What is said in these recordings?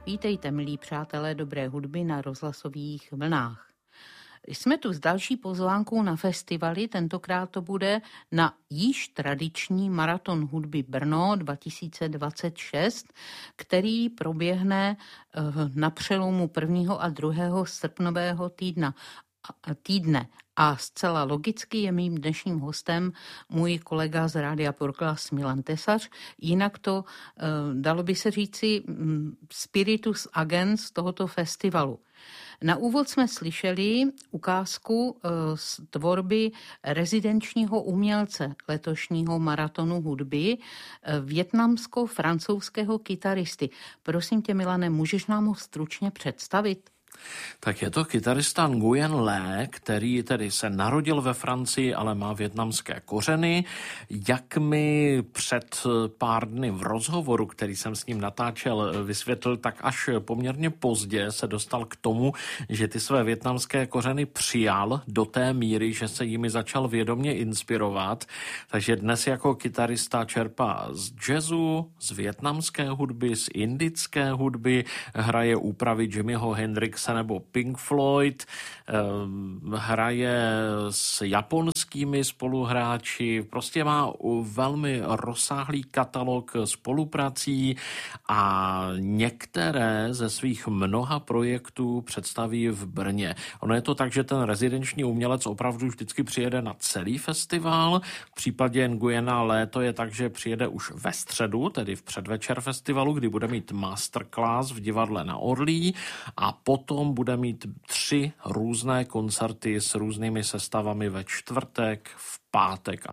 Vítejte, milí přátelé dobré hudby na rozhlasových vlnách. Jsme tu s další pozvánkou na festivaly, tentokrát to bude na již tradiční maraton hudby Brno 2026, který proběhne na přelomu 1. a 2. srpnového týdne. A zcela logicky je mým dnešním hostem můj kolega z Rádia Proglas Milan Tesař. Jinak to, dalo by se říci, spiritus agens tohoto festivalu. Na úvod jsme slyšeli ukázku z tvorby rezidenčního umělce letošního maratonu hudby, vietnamsko-francouzského kytaristy. Prosím tě, Milane, můžeš nám ho stručně představit? Tak je to kytarista Nguyen Le, který tedy se narodil ve Francii, ale má vietnamské kořeny. Jak mi před pár dny v rozhovoru, který jsem s ním natáčel, vysvětlil, tak až poměrně pozdě se dostal k tomu, že ty své vietnamské kořeny přijal do té míry, že se jimi začal vědomě inspirovat. Takže dnes jako kytarista čerpá z jazzu, z vietnamské hudby, z indické hudby, hraje úpravy Jimmyho Hendrixa nebo Pink Floyd, hraje s japonskými spoluhráči, prostě má velmi rozsáhlý katalog spoluprací a některé ze svých mnoha projektů představí v Brně. Ono je to tak, že ten rezidenční umělec opravdu vždycky přijede na celý festival. V případě Nguyena Le to je tak, že přijede už ve středu, tedy v předvečer festivalu, kdy bude mít masterclass v divadle na Orlí a potom bude mít 3 různé koncerty s různými sestavami ve čtvrtek, v pátek.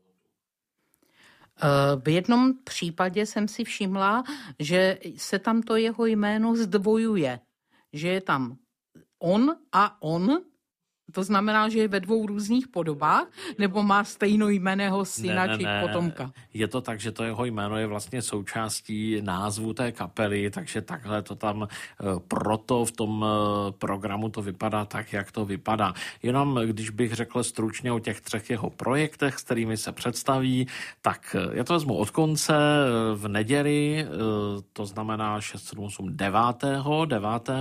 V jednom případě jsem si všimla, že se tam to jeho jméno zdvojuje. Že je tam on a on, to znamená, že je ve 2 různých podobách, nebo má stejnojmenného syna či potomka? Je to tak, že to jeho jméno je vlastně součástí názvu té kapely, takže takhle to tam proto v tom programu to vypadá tak, jak to vypadá. Jenom když bych řekl stručně o těch 3 jeho projektech, s kterými se představí, tak já to vezmu od konce v neděli, to znamená 9.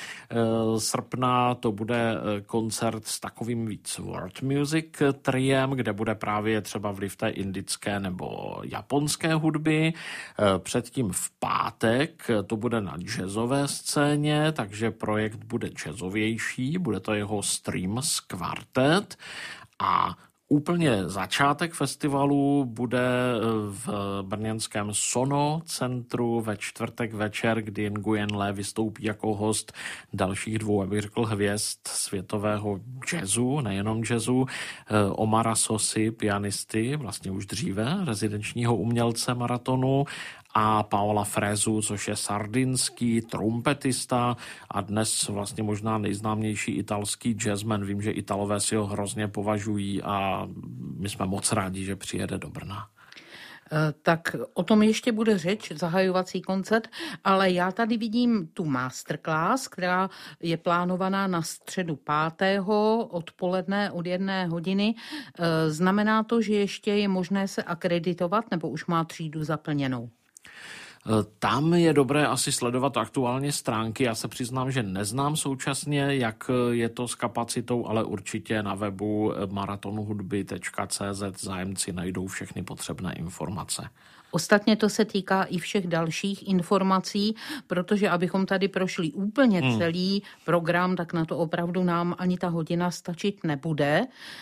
srpna to bude koncert s takovým víc world music triem, kde bude právě třeba vliv té indické nebo japonské hudby. Předtím v pátek to bude na jazzové scéně, takže projekt bude jazzovější, bude to jeho Streams Quartet a úplně začátek festivalu bude v brněnském Sono centru ve čtvrtek večer, kdy Nguyen Le vystoupí jako host dalších 2, abych řekl, hvězd světového jazzu, nejenom jazzu, Omara Sosy, pianisty, vlastně už dříve, rezidenčního umělce maratonu, a Paola Frezu, což je sardinský trumpetista a dnes vlastně možná nejznámější italský jazzman. Vím, že Italové si ho hrozně považují a my jsme moc rádi, že přijede do Brna. Tak o tom ještě bude řeč, zahajovací koncert, ale já tady vidím tu masterclass, která je plánovaná na středu 5. odpoledne od 1 hodiny. Znamená to, že ještě je možné se akreditovat, nebo už má třídu zaplněnou? Tam je dobré asi sledovat aktuálně stránky. Já se přiznám, že neznám současně, jak je to s kapacitou, ale určitě na webu maratonuhudby.cz zájemci najdou všechny potřebné informace. Ostatně to se týká i všech dalších informací, protože abychom tady prošli úplně celý program, tak na to opravdu nám ani ta hodina stačit nebude.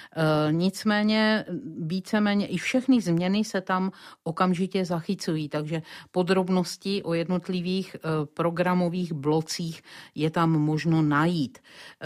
Nicméně víceméně i všechny změny se tam okamžitě zachycují, takže podrobnosti o jednotlivých programových blocích je tam možno najít.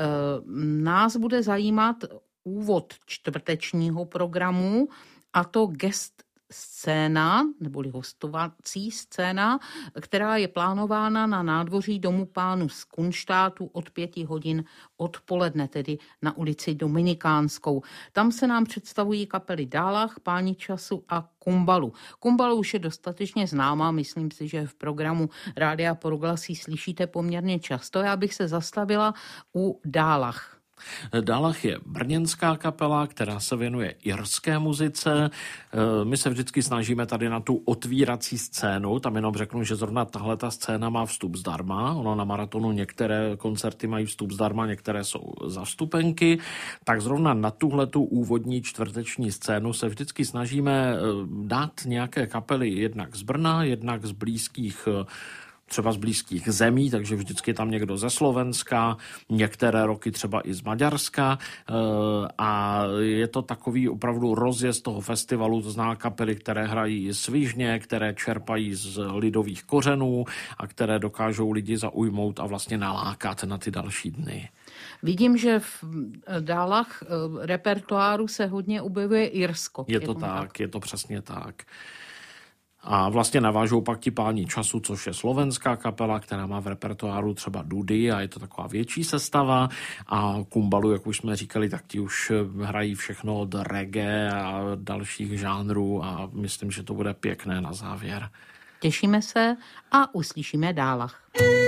Nás bude zajímat úvod čtvrtečního programu, a to guest scéna, neboli hostovací scéna, která je plánována na nádvoří Domu pánů z Kunštátu od 5 hodin odpoledne, tedy na ulici Dominikánskou. Tam se nám představují kapely Dálach, Páni času a Kumbalu. Kumbalu už je dostatečně známá, myslím si, že v programu Rádia Proglas ji slyšíte poměrně často. Já bych se zastavila u Dálach. Dálach je brněnská kapela, která se věnuje irské muzice. My se vždycky snažíme tady na tu otvírací scénu, tam jenom řeknu, že zrovna tahle ta scéna má vstup zdarma, ono na Maratonu některé koncerty mají vstup zdarma, některé jsou za vstupenky, tak zrovna na tuhletu úvodní čtvrteční scénu se vždycky snažíme dát nějaké kapely jednak z Brna, jednak z blízkých třeba z blízkých zemí, takže vždycky tam někdo ze Slovenska, některé roky třeba i z Maďarska a je to takový opravdu rozjezd toho festivalu, to znamená kapely, které hrají svižně, které čerpají z lidových kořenů a které dokážou lidi zaujmout a vlastně nalákat na ty další dny. Vidím, že v Dálach repertoáru se hodně objevuje Irsko. Je to tak, je to přesně tak. A vlastně navážou pak ti Páni času, což je slovenská kapela, která má v repertoáru třeba dudy a je to taková větší sestava. A Kumbalu, jak už jsme říkali, tak ti už hrají všechno od reggae a dalších žánrů a myslím, že to bude pěkné na závěr. Těšíme se a uslyšíme Dálach.